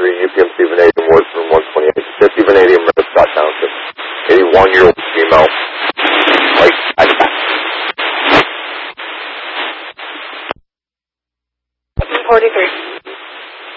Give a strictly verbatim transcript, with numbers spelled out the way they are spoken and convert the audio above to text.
three, U P M C Vanadium, Ward Room one twenty-eight, fifty Vanadium, Scott Township, eighty-one-year-old female, like, I forty-three.